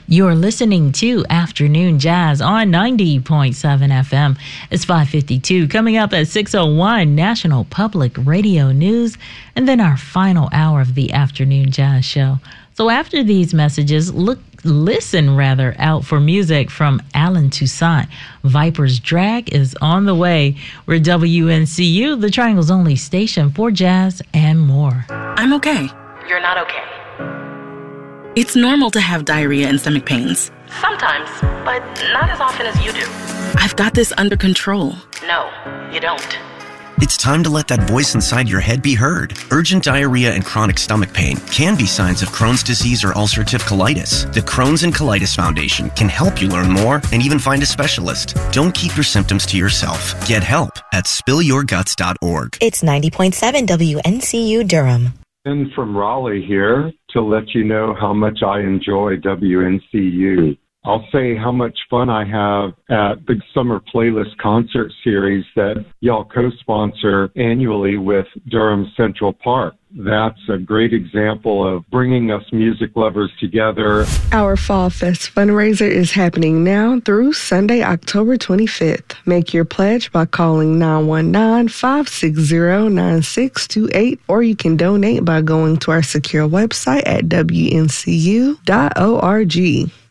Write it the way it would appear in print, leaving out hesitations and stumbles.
You're listening to Afternoon Jazz on 90.7 FM. It's 5:52. Coming up at 6:01, National Public Radio News, and then our final hour of the Afternoon Jazz show. So after these messages, listen out for music from Alan Toussaint. Viper's Drag is on the way. We're WNCU, the Triangle's only station for jazz and more. I'm okay. You're not okay. It's normal to have diarrhea and stomach pains. Sometimes, but not as often as you do. I've got this under control. No, you don't. It's time to let that voice inside your head be heard. Urgent diarrhea and chronic stomach pain can be signs of Crohn's disease or ulcerative colitis. The Crohn's and Colitis Foundation can help you learn more and even find a specialist. Don't keep your symptoms to yourself. Get help at spillyourguts.org. It's 90.7 WNCU Durham. Ben from Raleigh here to let you know how much I enjoy WNCU. I'll say how much fun I have at the Summer Playlist concert series that y'all co-sponsor annually with Durham Central Park. That's a great example of bringing us music lovers together. Our Fall Fest fundraiser is happening now through Sunday, October 25th. Make your pledge by calling 919-560-9628, or you can donate by going to our secure website at WNCU.org.